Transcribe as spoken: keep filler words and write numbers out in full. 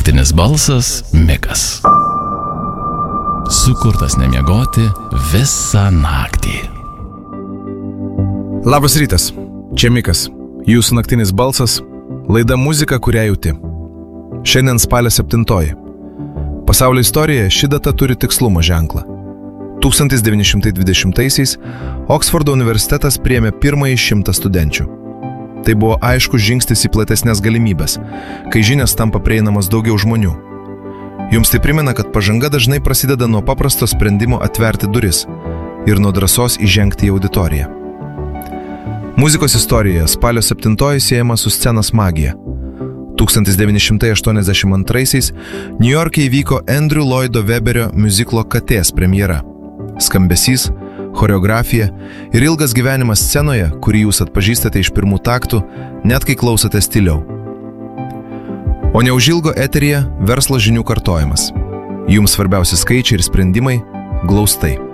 naktinis balsas Mikas. Sukurtas nemiegoti visą naktį. Labas rytas, čia Mikas, jūsų naktinis balsas, laida muzika, kurią jauti. Šiandien spalio septintoji. Pasaulio istorijoje ši data turi tikslumo ženklą. tūkstantis devyni šimtai dvidešimtaisiais Oksfordo universitetas priėmė pirmąjį šimtą studenčių. Tai buvo aiškus žingsnis į platesnės galimybės, kai žinios tampa prieinamas daugiau žmonių. Jums tai primena, kad pažanga dažnai prasideda nuo paprasto sprendimo atverti duris ir nuo drąsos įžengti į auditoriją. Muzikos istorijoje spalio septintoji siejama su scenos magija. tūkstantis devyni šimtai aštuoniasdešimt antraisiais Niujorke įvyko Andrew Lloydo Webberio miuziklo Katės premjera. Skambesys, choreografija ir ilgas gyvenimas scenoje, kurį jūs atpažįstate iš pirmų taktų, net kai klausote tyliau. O neužilgo eteryje verslo žinių kartojimas. Jums svarbiausi skaičiai ir sprendimai glaustai.